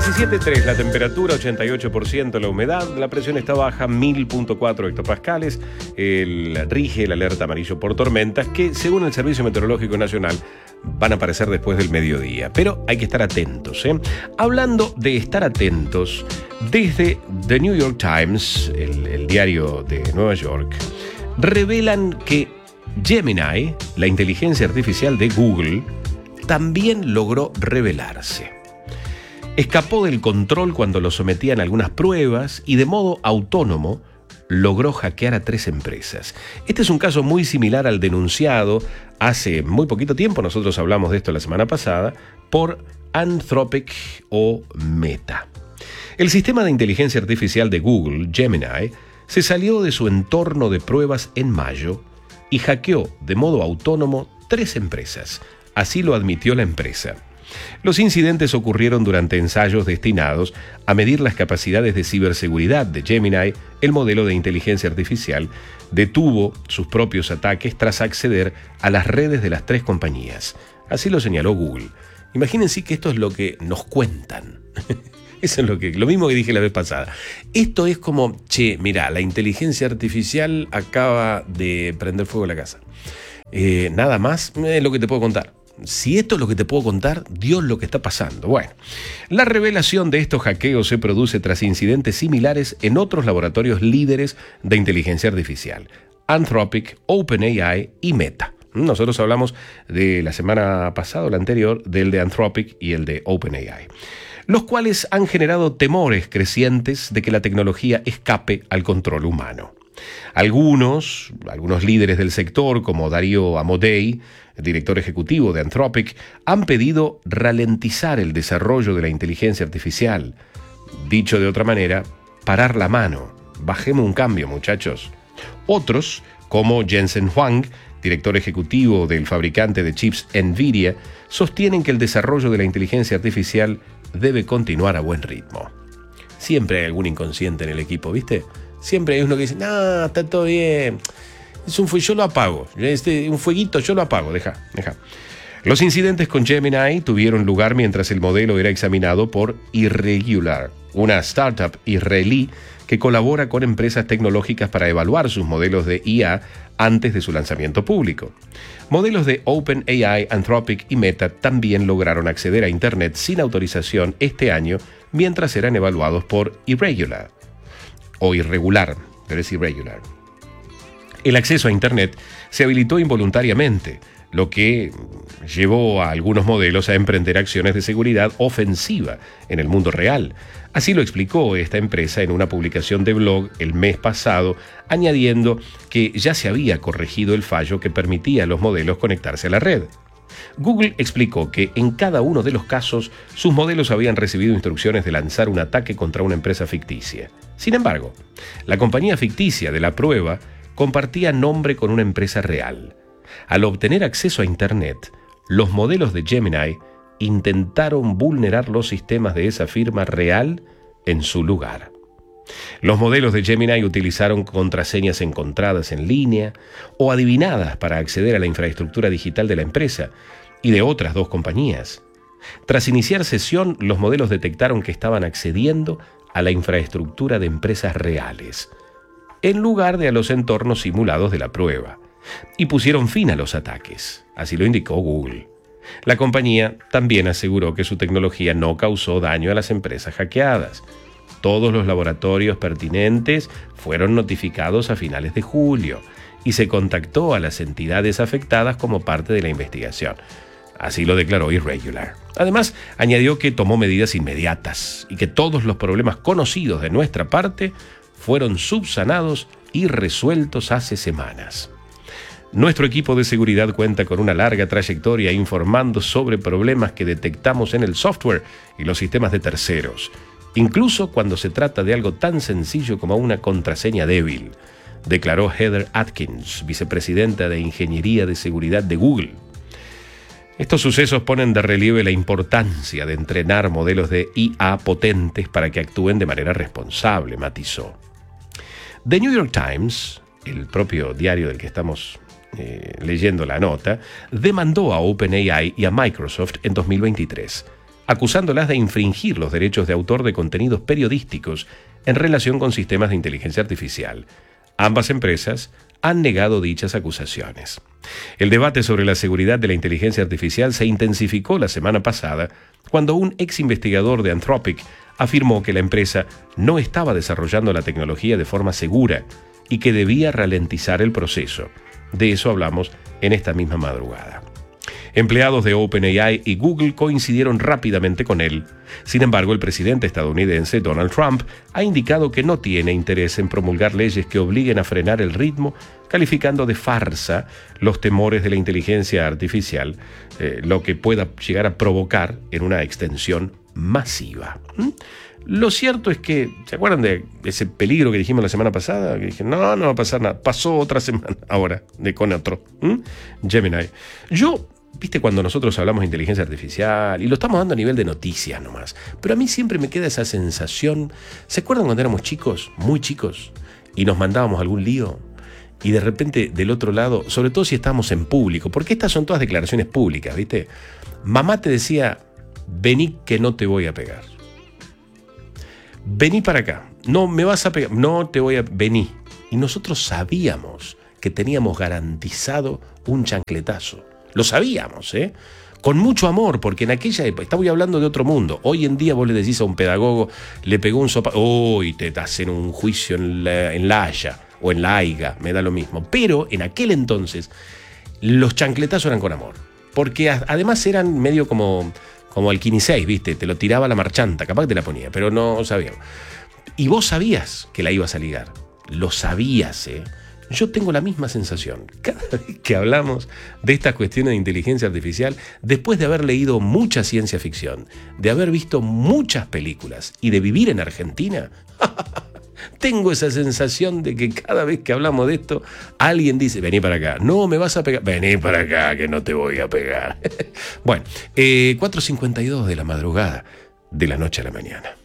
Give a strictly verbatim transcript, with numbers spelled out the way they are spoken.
diecisiete punto tres la temperatura, ochenta y ocho por ciento la humedad, la presión está baja, mil punto cuatro hectopascales, el, rige el alerta amarillo por tormentas que, según el Servicio Meteorológico Nacional, van a aparecer después del mediodía. Pero hay que estar atentos, ¿eh? Hablando de estar atentos, desde The New York Times, el, el diario de Nueva York, revelan que Gemini, la inteligencia artificial de Google, también logró rebelarse. Escapó del control cuando lo sometían a algunas pruebas y de modo autónomo logró hackear a tres empresas. Este es un caso muy similar al denunciado hace muy poquito tiempo, nosotros hablamos de esto la semana pasada, por Anthropic o Meta. El sistema de inteligencia artificial de Google, Gemini, se salió de su entorno de pruebas en mayo y hackeó de modo autónomo tres empresas. Así lo admitió la empresa. Los incidentes ocurrieron durante ensayos destinados a medir las capacidades de ciberseguridad de Gemini. El modelo de inteligencia artificial detuvo sus propios ataques tras acceder a las redes de las tres compañías. Así lo señaló Google. Imagínense que esto es lo que nos cuentan. Eso es lo, que, lo mismo que dije la vez pasada. Esto es como, che, mirá, la inteligencia artificial acaba de prender fuego a la casa. Eh, nada más es lo que te puedo contar. Si esto es lo que te puedo contar, Dios lo que está pasando. Bueno, la revelación de estos hackeos se produce tras incidentes similares en otros laboratorios líderes de inteligencia artificial: Anthropic, OpenAI y Meta. Nosotros hablamos de la semana pasada o la anterior del de Anthropic y el de OpenAI, los cuales han generado temores crecientes de que la tecnología escape al control humano. Algunos, algunos líderes del sector, como Darío Amodei, director ejecutivo de Anthropic, han pedido ralentizar el desarrollo de la inteligencia artificial. Dicho de otra manera, parar la mano. Bajemos un cambio, muchachos. Otros, como Jensen Huang, director ejecutivo del fabricante de chips Nvidia, sostienen que el desarrollo de la inteligencia artificial debe continuar a buen ritmo. Siempre hay algún inconsciente en el equipo, ¿viste? Siempre hay uno que dice, no, está todo bien, es un fuego, yo lo apago, este, un fueguito, yo lo apago, deja, deja. Los incidentes con Gemini tuvieron lugar mientras el modelo era examinado por Irregular, una startup israelí que colabora con empresas tecnológicas para evaluar sus modelos de I A antes de su lanzamiento público. Modelos de OpenAI, Anthropic y Meta también lograron acceder a Internet sin autorización este año mientras eran evaluados por Irregular. O irregular, pero es irregular. El acceso a Internet se habilitó involuntariamente, lo que llevó a algunos modelos a emprender acciones de seguridad ofensiva en el mundo real. Así lo explicó esta empresa en una publicación de blog el mes pasado, añadiendo que ya se había corregido el fallo que permitía a los modelos conectarse a la red. Google explicó que en cada uno de los casos sus modelos habían recibido instrucciones de lanzar un ataque contra una empresa ficticia. Sin embargo, la compañía ficticia de la prueba compartía nombre con una empresa real. Al obtener acceso a Internet, los modelos de Gemini intentaron vulnerar los sistemas de esa firma real en su lugar. Los modelos de Gemini utilizaron contraseñas encontradas en línea o adivinadas para acceder a la infraestructura digital de la empresa y de otras dos compañías. Tras iniciar sesión, los modelos detectaron que estaban accediendo a la infraestructura de empresas reales, en lugar de a los entornos simulados de la prueba, y pusieron fin a los ataques. Así lo indicó Google. La compañía también aseguró que su tecnología no causó daño a las empresas hackeadas. Todos los laboratorios pertinentes fueron notificados a finales de julio y se contactó a las entidades afectadas como parte de la investigación. Así lo declaró Irregular. Además, añadió que tomó medidas inmediatas y que todos los problemas conocidos de nuestra parte fueron subsanados y resueltos hace semanas. Nuestro equipo de seguridad cuenta con una larga trayectoria informando sobre problemas que detectamos en el software y los sistemas de terceros, incluso cuando se trata de algo tan sencillo como una contraseña débil, declaró Heather Atkins, vicepresidenta de Ingeniería de Seguridad de Google. Estos sucesos ponen de relieve la importancia de entrenar modelos de I A potentes para que actúen de manera responsable, matizó. The New York Times, el propio diario del que estamos eh, leyendo la nota, demandó a OpenAI y a Microsoft en dos mil veintitrés. acusándolas de infringir los derechos de autor de contenidos periodísticos en relación con sistemas de inteligencia artificial. Ambas empresas han negado dichas acusaciones. El debate sobre la seguridad de la inteligencia artificial se intensificó la semana pasada cuando un ex investigador de Anthropic afirmó que la empresa no estaba desarrollando la tecnología de forma segura y que debía ralentizar el proceso. De eso hablamos en esta misma madrugada. Empleados de OpenAI y Google coincidieron rápidamente con él. Sin embargo, el presidente estadounidense Donald Trump ha indicado que no tiene interés en promulgar leyes que obliguen a frenar el ritmo, calificando de farsa los temores de la inteligencia artificial, eh, lo que pueda llegar a provocar en una extensión masiva. ¿Mm? Lo cierto es que, ¿se acuerdan de ese peligro que dijimos la semana pasada? Que dije, no, no va a pasar nada. Pasó otra semana ahora, de con otro. ¿Mm? Gemini. Yo... ¿Viste cuando nosotros hablamos de inteligencia artificial? Y lo estamos dando a nivel de noticias nomás. Pero a mí siempre me queda esa sensación. ¿Se acuerdan cuando éramos chicos, muy chicos, y nos mandábamos algún lío? Y de repente del otro lado, sobre todo si estábamos en público, porque estas son todas declaraciones públicas, ¿viste? Mamá te decía, vení que no te voy a pegar. Vení para acá. No, me vas a pegar. No te voy a... Vení. Y nosotros sabíamos que teníamos garantizado un chancletazo. Lo sabíamos, ¿eh? Con mucho amor, porque en aquella época, estamos hablando de otro mundo. Hoy en día vos le decís a un pedagogo, le pegó un sopa, uy, te hacen un juicio en la, en la Haya o en la Aiga, me da lo mismo. Pero en aquel entonces, los chancletazos eran con amor. Porque a, además eran medio como, como el quince, ¿viste? Te lo tiraba la marchanta, capaz que te la ponía, pero no sabíamos. Y vos sabías que la ibas a ligar. Lo sabías, ¿eh? Yo tengo la misma sensación cada vez que hablamos de estas cuestiones de inteligencia artificial, después de haber leído mucha ciencia ficción, de haber visto muchas películas y de vivir en Argentina, tengo esa sensación de que cada vez que hablamos de esto, alguien dice, vení para acá, no me vas a pegar, vení para acá que no te voy a pegar. Bueno, eh, cuatro cincuenta y dos de la madrugada, de la noche a la mañana.